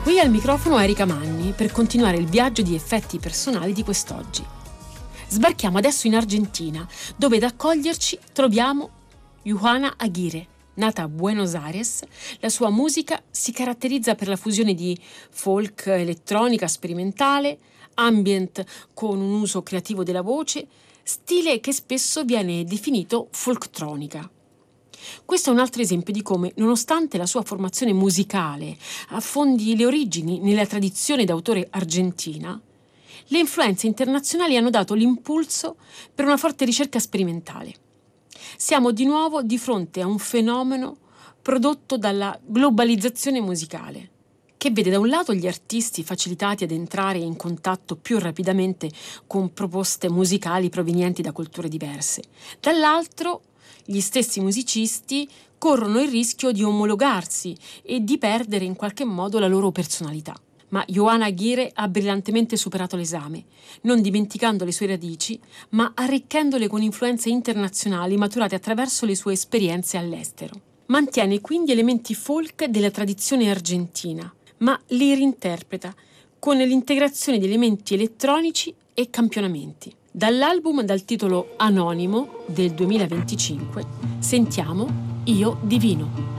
Qui al microfono Erika Manni per continuare il viaggio di effetti personali di quest'oggi. Sbarchiamo adesso in Argentina, dove ad accoglierci troviamo Juana Aguirre. Nata a Buenos Aires, la sua musica si caratterizza per la fusione di folk, elettronica sperimentale, ambient con un uso creativo della voce, stile che spesso viene definito folktronica. Questo è un altro esempio di come, nonostante la sua formazione musicale affondi le origini nella tradizione d'autore argentina, le influenze internazionali hanno dato l'impulso per una forte ricerca sperimentale. Siamo di nuovo di fronte a un fenomeno prodotto dalla globalizzazione musicale, che vede da un lato gli artisti facilitati ad entrare in contatto più rapidamente con proposte musicali provenienti da culture diverse, dall'altro gli stessi musicisti corrono il rischio di omologarsi e di perdere in qualche modo la loro personalità. Ma Juana Aguirre ha brillantemente superato l'esame, non dimenticando le sue radici, ma arricchendole con influenze internazionali maturate attraverso le sue esperienze all'estero. Mantiene quindi elementi folk della tradizione argentina, ma li reinterpreta con l'integrazione di elementi elettronici e campionamenti. Dall'album dal titolo Anonimo del 2025 sentiamo Io Divino.